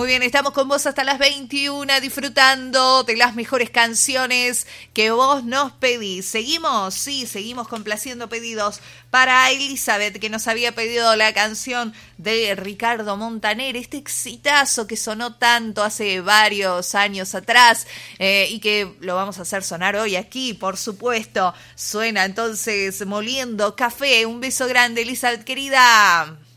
Muy bien, estamos con vos hasta las 21 disfrutando de las mejores canciones que vos nos pedís. ¿Seguimos? Sí, seguimos complaciendo pedidos para Elizabeth, que nos había pedido la canción de Ricardo Montaner, este exitazo que sonó tanto hace varios años atrás y que lo vamos a hacer sonar hoy aquí, por supuesto. Suena entonces Moliendo Café. Un beso grande, Elizabeth, querida.